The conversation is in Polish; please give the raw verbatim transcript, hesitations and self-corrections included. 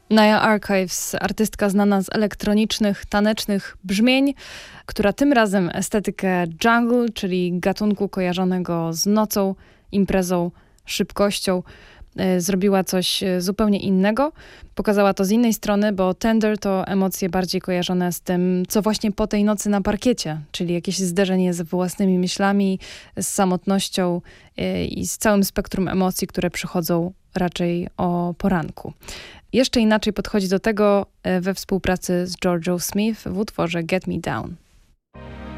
Naya Archives, artystka znana z elektronicznych, tanecznych brzmień, która tym razem estetykę jungle, czyli gatunku kojarzonego z nocą, imprezą, szybkością, zrobiła coś zupełnie innego. Pokazała to z innej strony, bo Tender to emocje bardziej kojarzone z tym, co właśnie po tej nocy na parkiecie, czyli jakieś zderzenie z własnymi myślami, z samotnością i z całym spektrum emocji, które przychodzą raczej o poranku. Jeszcze inaczej podchodzi do tego we współpracy z Georgią Smith w utworze Get Me Down.